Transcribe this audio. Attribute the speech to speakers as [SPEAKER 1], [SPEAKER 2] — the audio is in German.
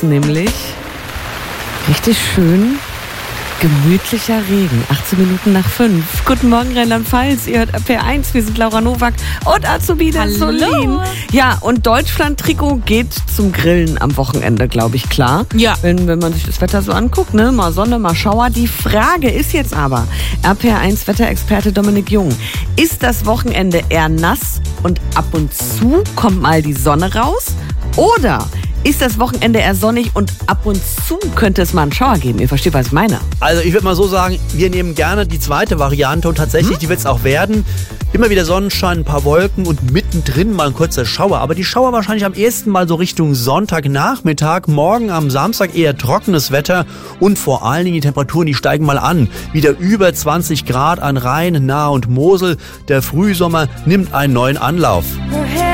[SPEAKER 1] nämlich richtig schön gemütlicher Regen. 18 Minuten nach 5. Guten Morgen, Rheinland-Pfalz. Ihr hört RPR1. Wir sind Laura Nowak und Azubina Solin. Ja, und Deutschland-Trikot geht zum Grillen am Wochenende, glaube ich, klar.
[SPEAKER 2] Ja.
[SPEAKER 1] Wenn man sich das Wetter so anguckt, ne? Mal Sonne, mal Schauer. Die Frage ist jetzt aber, RPR1 Wetterexperte Dominik Jung, ist das Wochenende eher nass und ab und zu kommt mal die Sonne raus? Oder ist das Wochenende eher sonnig und ab und zu könnte es mal einen Schauer geben? Ihr versteht, was ich meine.
[SPEAKER 3] Also ich würde mal so sagen, wir nehmen gerne die zweite Variante und tatsächlich, die wird es auch werden. Immer wieder Sonnenschein, ein paar Wolken und mittendrin mal ein kurzer Schauer. Aber die Schauer wahrscheinlich am ehesten mal so Richtung Sonntagnachmittag. Morgen am Samstag eher trockenes Wetter und vor allen Dingen die Temperaturen, die steigen mal an. Wieder über 20 Grad an Rhein, Nahe und Mosel. Der Frühsommer nimmt einen neuen Anlauf.